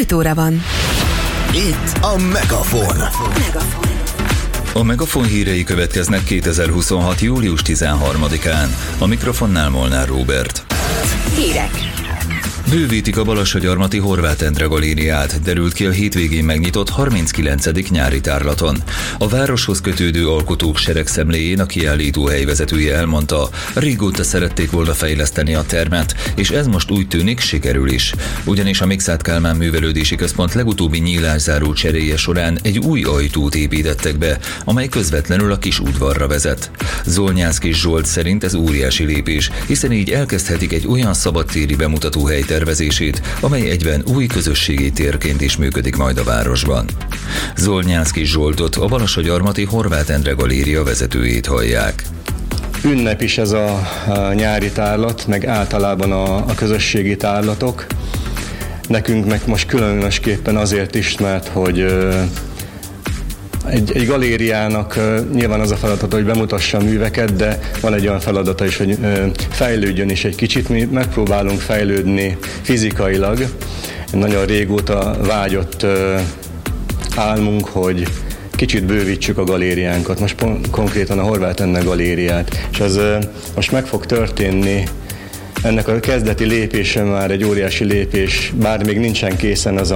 5 óra van. Itt a Megafon. A Megafon hírei következnek 2026. július 13-án. A mikrofonnál Molnár Róbert. Hírek. Bővítik a Balassagyarmati Horváth Endre galériát, derült ki a hétvégén megnyitott 39. nyári tárlaton. A városhoz kötődő alkotók seregszemléjén a kiállító helyvezetője elmondta, régóta szerették volna fejleszteni a termet, és ez most úgy tűnik, sikerül is. Ugyanis a Mikszáth Kálmán Művelődési Központ legutóbbi nyílászáró cseréje során egy új ajtót építettek be, amely közvetlenül a kis udvarra vezet. Zolnyánszky Zsolt szerint ez óriási lépés, hiszen így elkezdhetik egy olyan szabadtéri bemutatóhely tervezését, amely egyben új közösségi térként is működik majd a városban. Zolnyánszky Zsoltot, a Balassagyarmati Horváth Endre galéria vezetőjét hallják. Ünnep is ez a nyári tárlat, meg általában a közösségi tárlatok. Nekünk meg most különösképpen azért is, mert hogy egy galériának nyilván az a feladata, hogy bemutassa a műveket, de van egy olyan feladata is, hogy fejlődjön is egy kicsit. Mi megpróbálunk fejlődni fizikailag. Nagyon régóta vágyott álmunk, hogy kicsit bővítsük a galériánkat. Most konkrétan a Horváth Endre galériát. És ez most meg fog történni. Ennek a kezdeti lépése már egy óriási lépés, bár még nincsen készen az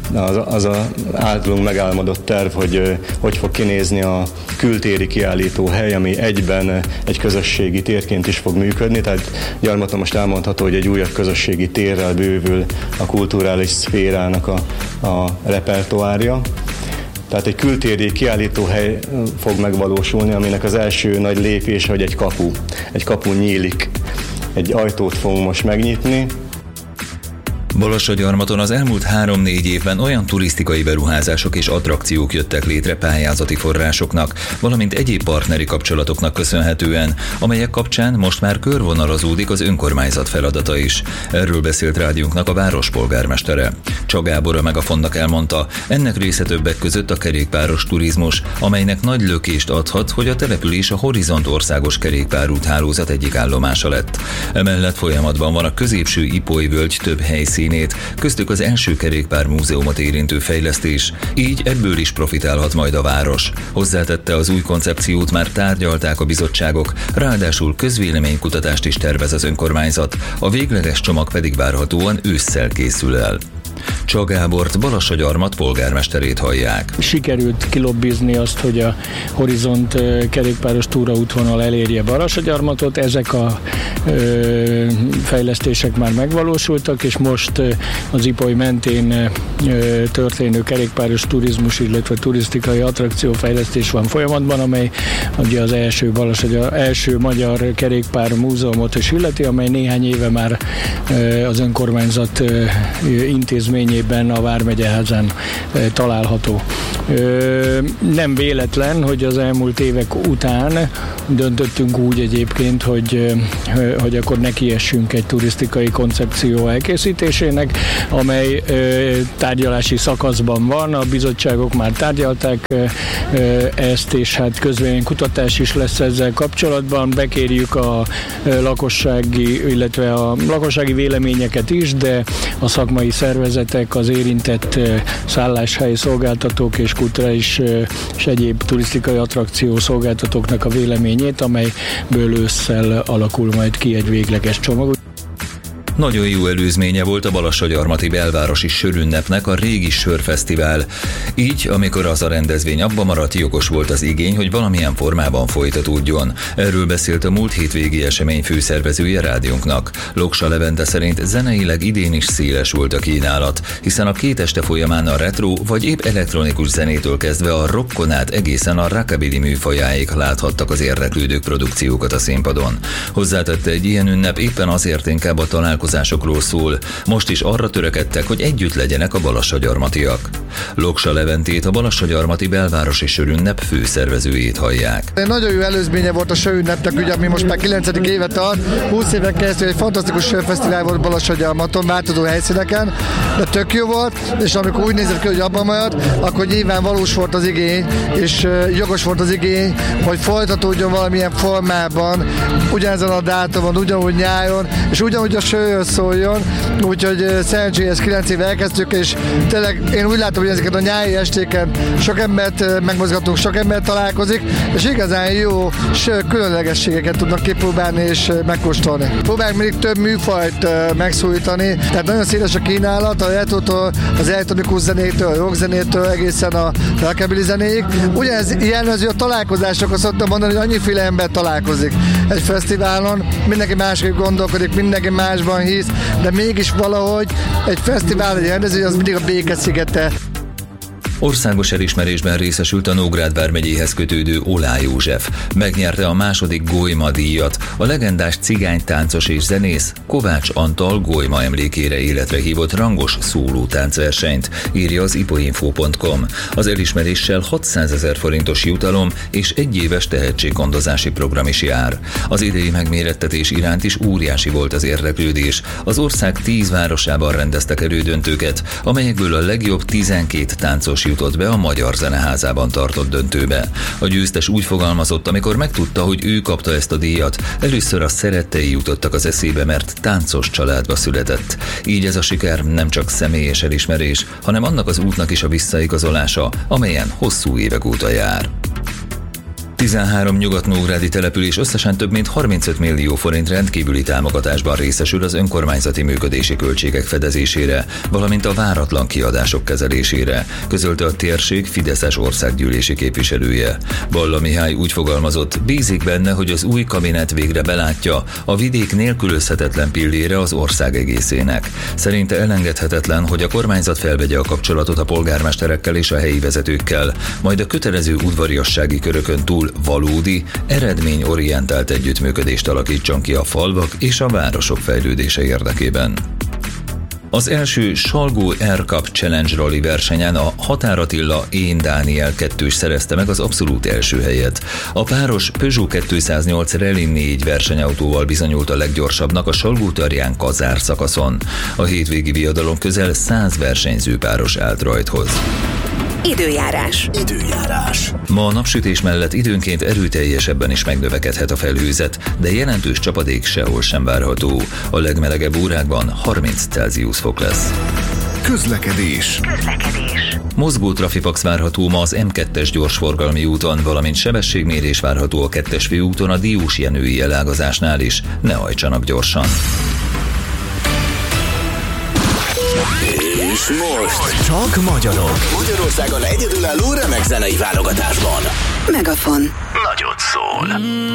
a általunk megálmodott terv, hogy fog kinézni a kültéri kiállító hely, ami egyben egy közösségi térként is fog működni, tehát Gyarmaton most elmondható, hogy egy újabb közösségi térrel bővül a kulturális szférának a repertoárja. Tehát egy kültéri kiállítóhely fog megvalósulni, aminek az első nagy lépése, hogy egy kapu nyílik. Egy ajtót fogunk most megnyitni. Balassagyarmaton az elmúlt 3-4 évben olyan turisztikai beruházások és attrakciók jöttek létre pályázati forrásoknak, valamint egyéb partneri kapcsolatoknak köszönhetően, amelyek kapcsán most már körvonalazódik az önkormányzat feladata is. Erről beszélt rádiónknak a város polgármestere. Csag Gábor a Megafonnak elmondta, ennek része többek között a kerékpáros turizmus, amelynek nagy lökést adhat, hogy a település a Horizont országos kerékpárúthálózat egyik állomása lett. Emellett folyamatban van a középső Ipoly völgy több helyszínét, köztük az első kerékpármúzeumot érintő fejlesztés, így ebből is profitálhat majd a város. Hozzátette, az új koncepciót már tárgyalták a bizottságok, ráadásul közvéleménykutatást is tervez az önkormányzat, a végleges csomag pedig várhatóan ősszel készül el. Csag Gábort, Balassagyarmat polgármesterét hallják. Sikerült kilobbizni azt, hogy a Horizont kerékpáros túraútvonal elérje Balassagyarmatot. Ezek a fejlesztések már megvalósultak, és most az Ipoly mentén történő kerékpáros turizmus, illetve turisztikai attrakciófejlesztés van folyamatban, amely ugye az első magyar kerékpár múzeumot is illeti, amely néhány éve már az önkormányzat intézményében a Vármegyeházán található. Nem véletlen, hogy az elmúlt évek után döntöttünk úgy egyébként, hogy akkor nekiessünk egy turisztikai koncepció elkészítésének, amely tárgyalási szakaszban van, a bizottságok már tárgyalták ezt, és hát közvéleménykutatás is lesz ezzel kapcsolatban, bekérjük a lakossági, illetve a lakossági véleményeket is, de a szakmai szervezetek, az érintett szálláshely szolgáltatók és kulturális és egyéb turisztikai attrakció szolgáltatóknak a véleményét, amelyből ősszel alakul majd ki egy végleges csomag. Nagyon jó előzménye volt a Balassagyarmati belvárosi sörünnepnek a régi sörfesztivál. Így, amikor az a rendezvény abba maradt, jogos volt az igény, hogy valamilyen formában folytatódjon. Erről beszélt a múlt hétvégi esemény főszervezője rádiónknak. Loksa Levente szerint zeneileg idén is széles volt a kínálat, hiszen a 2 este folyamán a retro vagy épp elektronikus zenétől kezdve a rockon át egészen a rockabilly műfajáig láthattak az érdeklődők produkciókat a színpadon. Hozzátette, egy ilyen ünnep éppen azért inkább a találkozásokról szól, most is arra törekedtek, hogy együtt legyenek a balassagyarmatiak. Loksa Leventét, a Balassagyarmati belvárosi sörünnep főszervezőjét hallják. Nagyon jó előzménye volt a sörünnepnek, ugye, ami most már 9. éve tart. 20 éven keresztül egy fantasztikus sörfesztivál volt Balassagyarmaton, változó helyszíneken, de tök jó volt, és amikor úgy nézett ki, hogy abban maradt, akkor nyilván valós volt az igény, és jogos volt az igény, hogy folytatódjon valamilyen formában, ugyanezen a dátumon, ugyanúgy nyáron, és ugyanúgy a sör nagyon szóljon, úgyhogy szerencsére 9 éve elkezdtük, és tényleg én úgy látom, hogy ezeket a nyári estéken sok embert megmozgatunk, sok embert találkozik, és igazán jó különlegességeket tudnak kipróbálni és megkóstolni. Próbáljuk mindig több műfajt megszólítani, tehát nagyon széles a kínálat, a retrótól, az elektronikus zenétől, a rock zenétől egészen a rockabilly zenéig. Ugyanez jellemző a találkozásokhoz szoktam mondani, hogy annyiféle ember találkozik egy fesztiválon, mindenki másképp gondolkodik, mindenki másban hisz, de mégis valahogy egy fesztivál, egy rendező, az mindig a békeszigete. Országos elismerésben részesült a Nógrád vármegyéhez kötődő Olá József. Megnyerte a második Golyma díjat, a legendás cigánytáncos és zenész Kovács Antal Golyma emlékére életre hívott rangos szóló táncversenyt, írja az ipoinfo.com. Az elismeréssel 600 000 forintos jutalom és egyéves tehetséggondozási program is jár. Az idei megmérettetés iránt is óriási volt az érdeklődés. Az ország 10 városában rendeztek elődöntőket, amelyekből a legjobb 12 táncos jutott be a Magyar Zeneházában tartott döntőbe. A győztes úgy fogalmazott, amikor megtudta, hogy ő kapta ezt a díjat, először a szerettei jutottak az eszébe, mert táncos családba született. Így ez a siker nem csak személyes elismerés, hanem annak az útnak is a visszaigazolása, amelyen hosszú évek óta jár. 13 nyugat-nógrádi település összesen több mint 35 millió forint rendkívüli támogatásban részesül az önkormányzati működési költségek fedezésére, valamint a váratlan kiadások kezelésére, közölte a térség fideszes országgyűlési képviselője. Balla Mihály úgy fogalmazott, bízik benne, hogy az új kabinet végre belátja, a vidék nélkülözhetetlen pillére az ország egészének. Szerinte elengedhetetlen, hogy a kormányzat felvegye a kapcsolatot a polgármesterekkel és a helyi vezetőkkel, majd a kötelező udvariassági körökön túl valódi, eredményorientált együttműködést alakítson ki a falvak és a városok fejlődése érdekében. Az első Salgó Air Cup Challenge Rally versenyen a Határ Attila Én Dániel 2-s szerezte meg az abszolút első helyet. A páros Peugeot 208 Rally 4 versenyautóval bizonyult a leggyorsabbnak a Salgó-Tarján Kazár szakaszon. A hétvégi viadalon közel 100 versenyző páros állt rajthoz. Időjárás. Ma a napsütés mellett időnként erőteljesebben is megnövekedhet a felhőzet, de jelentős csapadék sehol sem várható. A legmelegebb órákban 30 Celsius fok lesz. Közlekedés. Mozgó trafipax várható ma az M2-es gyorsforgalmi úton, valamint sebességmérés várható a 2-es főúton a Diós-Jenői elágazásnál is. Ne hajtsanak gyorsan. És most csak magyarok. Magyarországon egyedülálló remek zenei válogatásban. Megafon. Nagyot szól.